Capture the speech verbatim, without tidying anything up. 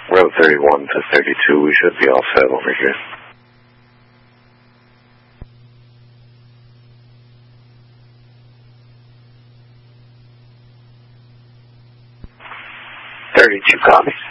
Row thirty-one to thirty-two, we should be all set over here. thirty-two, copy.